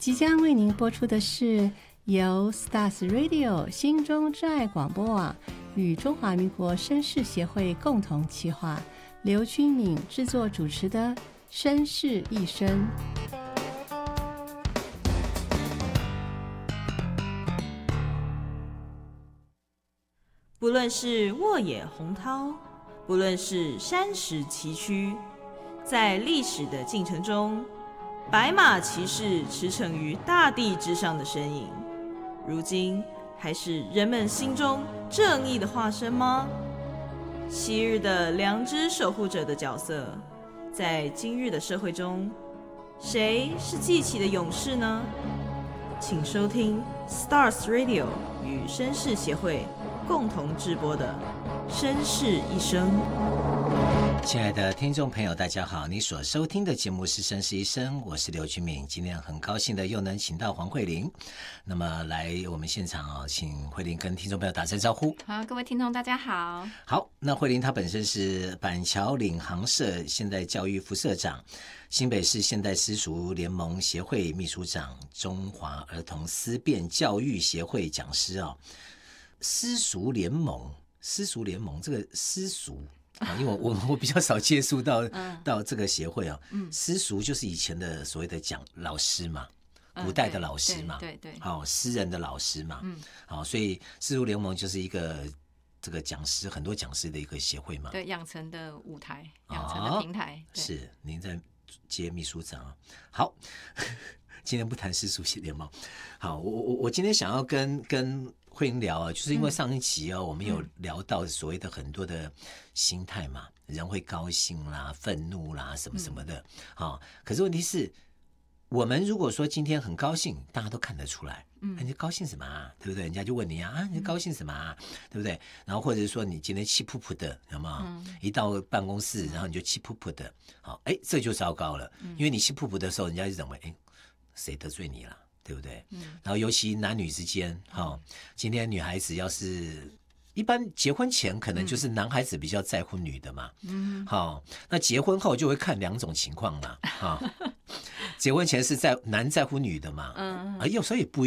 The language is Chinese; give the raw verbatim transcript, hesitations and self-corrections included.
即将为您播出的是由 Stars Radio 心中之爱广播网与中华民国绅士协会共同企划，刘君敏制作主持的《绅士一生》。 不论是沃野洪涛，不论是山石崎岖，在历史的进程中，白马骑士驰骋于大地之上的身影，如今还是人们心中正义的化身吗？昔日的良知守护者的角色，在今日的社会中，谁是记起的勇士呢？请收听 Stars Radio 与绅士协会共同制播的《绅士一生》。 亲爱的听众朋友大家好，你所收听的节目是《绅士一生》，我是刘君敏。今天很高兴的又能请到黄慧玲，那么来我们现场哦，请慧玲跟听众朋友打声招呼。 好，各位听众大家好。 好，那慧玲她本身是板桥领航社现代教育副社长，新北市现代私塾联盟协会秘书长，中华儿童思辨教育协会讲师哦。私塾联盟，私塾联盟这个私塾啊，因为我我我比较少接触到、嗯、到这个协会啊、哦。嗯，私塾就是以前的所谓的讲老师嘛，古代的老师嘛， 嗯、对 对, 对， 好、哦，私人的老师嘛， 嗯， 好、哦，所以私塾联盟就是一个这个讲师很多讲师的一个协会嘛， 对，养成的舞台，养成的平台。 哦、是您在接秘书长，好。今天不谈私塾联盟，好，我我我今天想要跟跟慧玲聊啊，就是因为上一集哦，嗯、我们有聊到所谓的很多的心态嘛，人会高兴啦、愤怒啦什么什么的，好、嗯哦，可是问题是，我们如果说今天很高兴，大家都看得出来，嗯，你高兴什么啊？对不对？人家就问你啊，啊，你高兴什么啊？嗯、对不对？然后或者是说你今天气噗噗的，有没有？嗯、一到办公室，然后你就气噗噗的，好，哎，这就糟糕了，嗯、因为你气噗噗的时候，人家就认为，哎。谁得罪你了，对不对？嗯，然后尤其男女之间，哈、哦，今天女孩子要是一般结婚前可能就是男孩子比较在乎女的嘛，嗯，好、哦，那结婚后就会看两种情况嘛，哈、哦，结婚前是在男在乎女的嘛，嗯，啊，有时候也不一